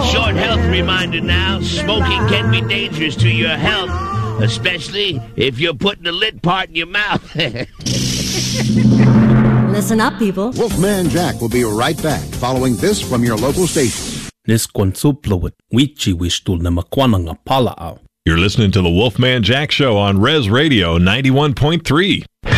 short health reminder now. Smoking can be dangerous to your health, especially if you're putting the lit part in your mouth. Listen up, people. Wolfman Jack will be right back following this from your local station. This konsuplawit wichi wishtul na makwananga pala. You're listening to the Wolfman Jack Show on Res Radio 91.3.